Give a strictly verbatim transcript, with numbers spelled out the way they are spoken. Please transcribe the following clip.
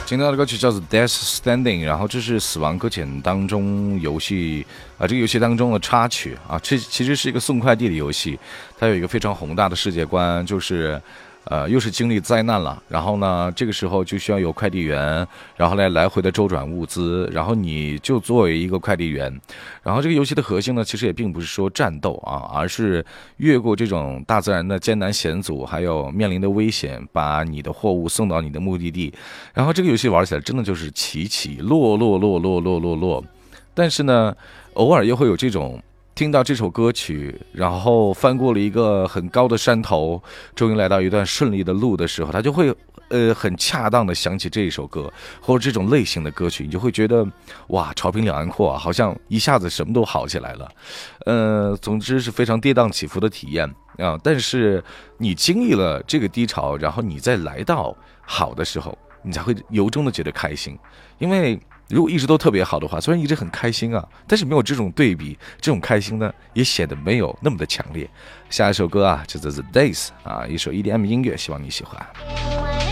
听到的歌曲叫做 Death Standing， 然后这是死亡搁浅当中游戏啊、呃，这个游戏当中的插曲啊，这其实是一个送快递的游戏，它有一个非常宏大的世界观，就是呃又是经历灾难了，然后呢这个时候就需要有快递员，然后来来回的周转物资，然后你就作为一个快递员，然后这个游戏的核心呢，其实也并不是说战斗啊，而是越过这种大自然的艰难险阻，还有面临的危险，把你的货物送到你的目的地。然后这个游戏玩起来真的就是起起落落落落落落落，但是呢，偶尔又会有这种听到这首歌曲，然后翻过了一个很高的山头，终于来到一段顺利的路的时候，他就会呃很恰当的想起这一首歌或者这种类型的歌曲，你就会觉得哇，潮平两岸阔啊，好像一下子什么都好起来了。呃，总之是非常跌宕起伏的体验啊。但是你经历了这个低潮，然后你再来到好的时候，你才会由衷的觉得开心，因为如果一直都特别好的话，虽然一直很开心啊，但是没有这种对比，这种开心呢也显得没有那么的强烈。下一首歌啊，叫做 The Days 啊，一首 E D M 音乐，希望你喜欢。